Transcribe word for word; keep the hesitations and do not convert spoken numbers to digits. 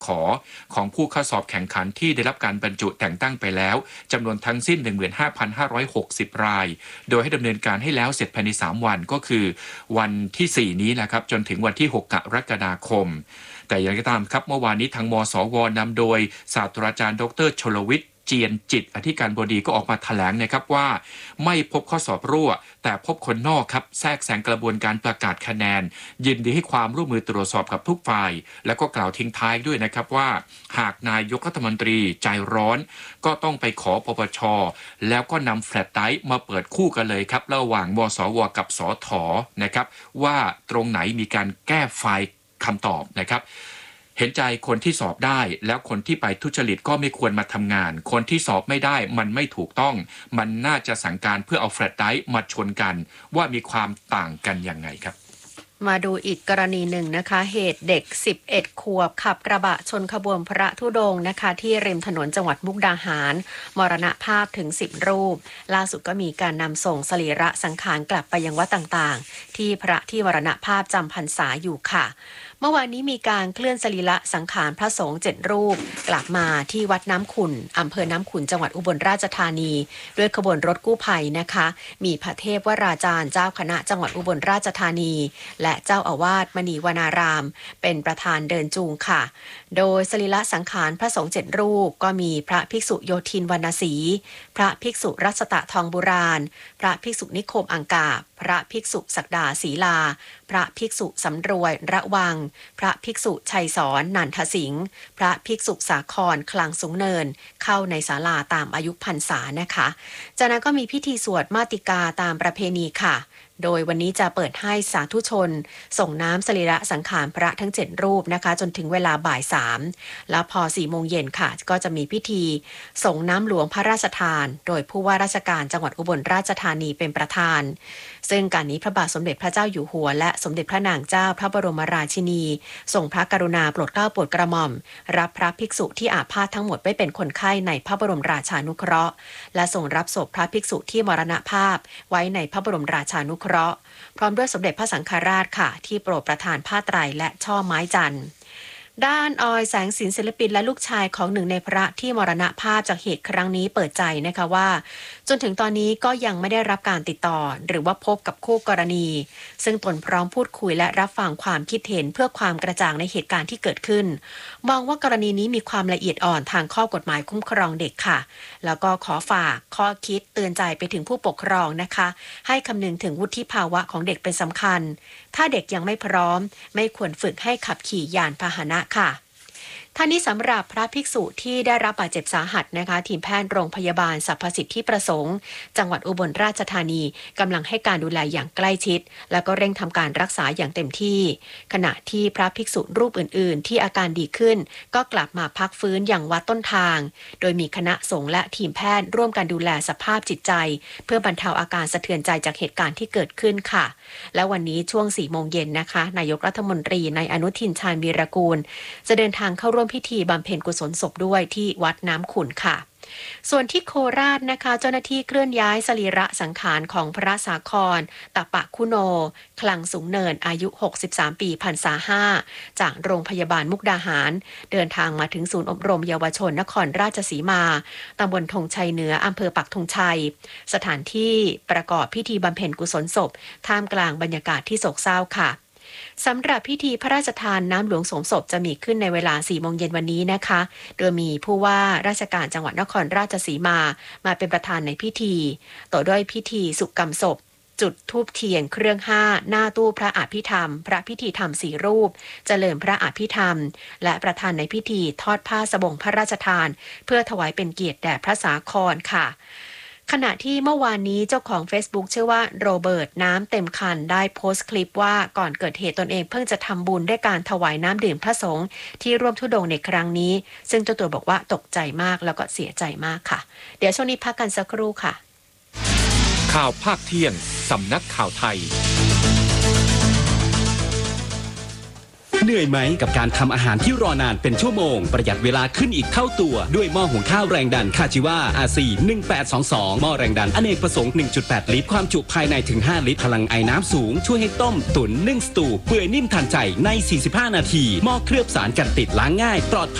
ขอของผู้เข้าสอบแข่งขันที่ได้รับการบรรจุแต่งตั้งไปแล้วจำนวนทั้งสิ้น หนึ่งหมื่นห้าพันห้าร้อยหกสิบ รายโดยให้ดำเนินการให้แล้วเสร็จภายในสามวันก็คือวันที่สี่นี้แหละครับจนถึงวันที่หกกรกฎาคมแต่อย่างไรก็ตามครับเมื่อวานนี้ทางมสวนำโดยศาสตราจารย์ดรชลวิทย์เจียนจิตอธิการบดีก็ออกมาแถลงนะครับว่าไม่พบข้อสอบรั่วแต่พบคนนอกครับแทรกแซงกระบวนการประกาศคะแนนยินดีให้ความร่วมมือตรวจสอบกับทุกฝ่ายแล้วก็กล่าวทิ้งท้ายด้วยนะครับว่าหากนายกรัฐมนตรีใจร้อนก็ต้องไปขอปปชแล้วก็นำแฟลชไดรฟ์มาเปิดคู่กันเลยครับระหว่างมสวกับสถนะครับว่าตรงไหนมีการแก้ไฟล์คำตอบนะครับเห็นใจคนที่สอบได้แล้วคนที่ไปทุจริตก็ไม่ควรมาทำงานคนที่สอบไม่ได้มันไม่ถูกต้องมันน่าจะสั่งการเพื่อเอาแฟลชไดรฟ์มาชนกันว่ามีความต่างกันยังไงครับมาดูอีกกรณีหนึ่งนะคะเหตุเด็กสิบเอ็ดขวบขับกระบะชนขบวนพระธุดงค์นะคะที่ริมถนนจังหวัดมุกดาหารมรณภาพถึงสิบรูปล่าสุดก็มีการนำส่งสรีระสังขารกลับไปยังวัดต่างๆที่พระที่มรณภาพจำพรรษาอยู่ค่ะเมื่อวานนี้มีการเคลื่อนสรีระสังขารพระสงฆ์เจ็ดรูปกลับมาที่วัดน้ำขุ่นอำเภอน้ำขุ่นจังหวัดอุบลราชธานีด้วยขบวนรถกู้ภัยนะคะมีพระเทพวราจารย์เจ้าคณะจังหวัดอุบลราชธานีและเจ้าอาวาสมณีวนารามเป็นประธานเดินจูงค่ะโดยสรีระสังขารพระสงฆ์เจ็ดรูปก็มีพระภิกษุโยธินวรรณศรีพระภิกษุรัชตะทองโบราณพระภิกษุนิคมอังกาบพระภิกษุศักดาศรีลาพระภิกษุสำรวยระวังพระภิกษุชัยสอนนันทสิงห์พระภิกษุสาครคลังสูงเนินเข้าในศาลาตามอายุพรรษานะคะจากนั้นก็มีพิธีสวดมาติกาตามประเพณีค่ะโดยวันนี้จะเปิดให้สาธุชนส่งน้ำสรีระสังขารพระทั้งเจ็ดรูปนะคะจนถึงเวลาบ่ายสามแล้วพอสี่โมงเย็นค่ะก็จะมีพิธีส่งน้ำหลวงพระราชทานโดยผู้ว่าราชการจังหวัดอุบลราชธานีเป็นประธานซึ่งการนี้พระบาทสมเด็จพระเจ้าอยู่หัวและสมเด็จพระนางเจ้าพระบรมราชินีทรงพระกรุณาโปรดเกล้าโปรดกระหม่อมรับพระภิกษุที่อาพาธทั้งหมดไว้เป็นคนไข้ในพระบรมราชานุเคราะห์และทรงรับศพพระภิกษุที่มรณภาพไว้ในพระบรมราชานุเคราะห์พร้อมด้วยสมเด็จพระสังฆราชค่ะที่โปรดประทานผ้าไตรและช่อไม้จันทร์ด้านออยแสงสินศิลปินและลูกชายของหนึ่งในพระที่มรณภาพจากเหตุครั้งนี้เปิดใจนะคะว่าจนถึงตอนนี้ก็ยังไม่ได้รับการติดต่อหรือว่าพบกับคู่กรณีซึ่งตนพร้อมพูดคุยและรับฟังความคิดเห็นเพื่อความกระจ่างในเหตุการณ์ที่เกิดขึ้นมองว่ากรณีนี้มีความละเอียดอ่อนทางข้อกฎหมายคุ้มครองเด็กค่ะแล้วก็ขอฝากข้อคิดเตือนใจไปถึงผู้ปกครองนะคะให้คำนึงถึงวุฒิภาวะของเด็กเป็นสำคัญถ้าเด็กยังไม่พร้อมไม่ควรฝึกให้ขับขี่ยานพาหนะค่ะท่านี้สำหรับพระภิกษุที่ได้รับบาดเจ็บสาหัสนะคะทีมแพทย์โรงพยาบาลสรรพสิทธิประสงค์จังหวัดอุบลราชธานีกำลังให้การดูแลอย่างใกล้ชิดแล้วก็เร่งทำการรักษาอย่างเต็มที่ขณะที่พระภิกษุรูปอื่นๆที่อาการดีขึ้นก็กลับมาพักฟื้นอย่างวัดต้นทางโดยมีคณะสงฆ์และทีมแพทย์ร่วมกันดูแลสภาพจิตใจเพื่อบรรเทาอาการสะเทือนใจจากเหตุการณ์ที่เกิดขึ้นค่ะและวันนี้ช่วงสี่โมงเย็นนะคะนายกรัฐมนตรีนายอนุทินชาญวีรกูลจะเดินทางเข้าร่วมพิธีบำเพ็ญกุศลศพด้วยที่วัดน้ำขุ่นค่ะส่วนที่โคราชนะคะเจ้าหน้าที่เคลื่อนย้ายสรีระสังขารของพระสาครตปะคุโนคลังสูงเนินอายุหกสิบสามปีพรรษาห้าจากโรงพยาบาลมุกดาหารเดินทางมาถึงศูนย์อบรมเยาวชนนครราชสีมาตำบลธงชัยเหนืออำเภอปักธงชัยสถานที่ประกอบพิธีบำเพ็ญกุศลศพท่ามกลางบรรยากาศที่โศกเศร้าค่ะสำหรับพิธีพระราชทานน้ำหลวงสงศพจะมีขึ้นในเวลาสี่โมงเย็นวันนี้นะคะโดยมีผู้ว่าราชการจังหวัดนครราชสีมามาเป็นประธานในพิธีต่อด้วยพิธีสุกรรมศพจุดธูปเทียนเครื่องห้าหน้าตู้พระอภิธรรมพระพิธีธรรมสี่รูปเจริญพระอภิธรรมและประธานในพิธีทอดผ้าสบงพระราชทานเพื่อถวายเป็นเกียรติแด่พระสาครค่ะขณะที่เมื่อวานนี้เจ้าของ Facebook ชื่อว่าโรเบิร์ตน้ำเต็มคันได้โพสต์คลิปว่าก่อนเกิดเหตุตนเองเพิ่งจะทำบุญด้วยการถวายน้ำดื่มพระสงฆ์ที่ร่วมธุดงค์ในครั้งนี้ซึ่งเจ้าตัวบอกว่าตกใจมากแล้วก็เสียใจมากค่ะเดี๋ยวช่วงนี้พักกันสักครู่ค่ะข่าวภาคเที่ยงสำนักข่าวไทยเหนื่อยไหมกับการทำอาหารที่รอนานเป็นชั่วโมงประหยัดเวลาขึ้นอีกเท่าตัวด้วยหม้อหุงข้าวแรงดันคาจิวา อาร์ ซี หนึ่งแปดสองสองหม้อแรงดันอเนกประสงค์ หนึ่งจุดแปด ลิตรความจุภายในถึงห้าลิตรพลังไอน้ำสูงช่วยให้ต้มตุ๋นนึ่งสตูเปื่อยนิ่มทันใจในสี่สิบห้านาทีหม้อเคลือบสารกันติดล้างง่ายปลอดภัย